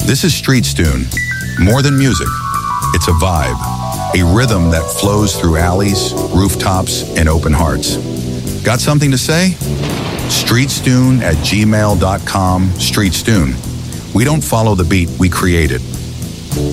This is Street Stune. More than music, it's a vibe, a rhythm that flows through alleys, rooftops, and open hearts. Got something to say? streetstune@gmail.com. Street Stune. We don't follow the beat, we create it.